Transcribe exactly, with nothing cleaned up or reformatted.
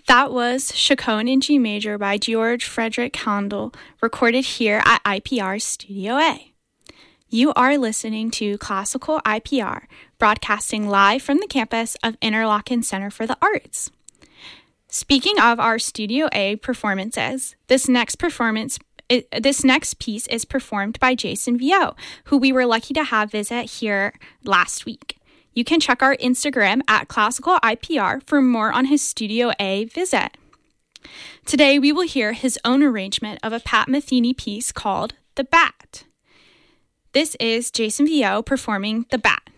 That was Chaconne in G Major by George Frederick Handel, recorded here at I P R Studio A. You are listening to Classical I P R, broadcasting live from the campus of Interlochen Center for the Arts. Speaking of our Studio A performances, this next performance, this next piece is performed by Jason Vio, who we were lucky to have visit here last week. You can check our Instagram at Classical I P R for more on his Studio A visit. Today, we will hear his own arrangement of a Pat Metheny piece called The Bat. This is Jason Vio performing The Bat.